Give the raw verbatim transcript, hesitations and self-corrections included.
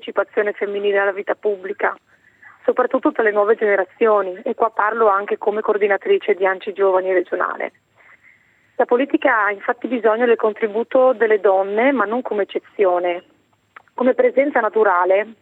partecipazione femminile alla vita pubblica, soprattutto tra le nuove generazioni, e qua parlo anche come coordinatrice di ANCI Giovani regionale. La politica ha infatti bisogno del contributo delle donne, ma non come eccezione, come presenza naturale